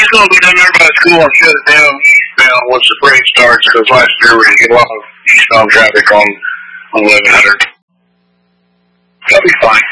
just going to go down there by the school and shut it down eastbound once the parade starts, because last year we get a lot of eastbound traffic on 1100. That'll be fine.